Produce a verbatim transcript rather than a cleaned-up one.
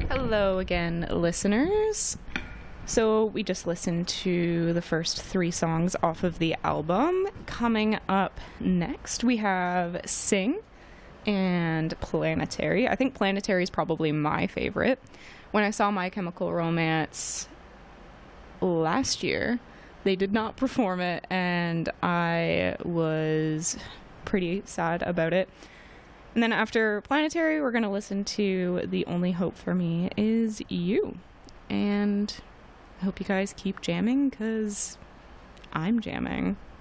Hello again, listeners. So we just listened to the first three songs off of the album. Coming up next, we have Sing and Planetary. I think Planetary is probably my favorite. When I saw My Chemical Romance last year, they did not perform it, and I was pretty sad about it. And then after Planetary, we're going to listen to The Only Hope for Me Is You. And I hope you guys keep jamming, because I'm jamming.